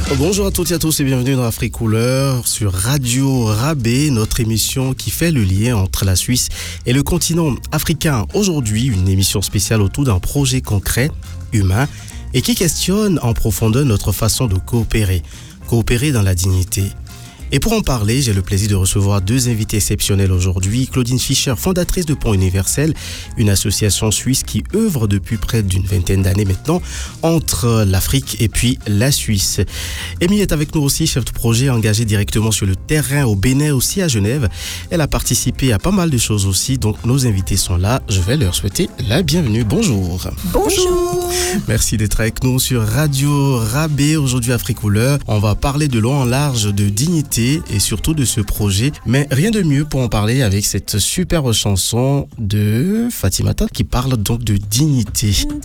Bonjour à toutes et à tous et bienvenue dans Afrique Couleur sur Radio Rabais, notre émission qui fait le lien entre la Suisse et le continent africain. Aujourd'hui, une émission spéciale autour d'un projet concret, humain, et qui questionne en profondeur notre façon de coopérer dans la dignité. Et pour en parler, j'ai le plaisir de recevoir deux invités exceptionnels aujourd'hui. Claudine Fischer, fondatrice de Pont Universel, une association suisse qui œuvre depuis près d'une vingtaine d'années maintenant entre l'Afrique et puis la Suisse. Amy est avec nous aussi, chef de projet engagée directement sur le terrain au Bénin, aussi à Genève. Elle a participé à pas mal de choses aussi, donc nos invités sont là. Je vais leur souhaiter la bienvenue. Bonjour. Bonjour. Merci d'être avec nous sur Radio Rabais. Aujourd'hui, Afrique Couleur, on va parler de long en large de dignité et surtout de ce projet. Mais rien de mieux pour en parler avec cette superbe chanson de Fatimata qui parle donc de dignité.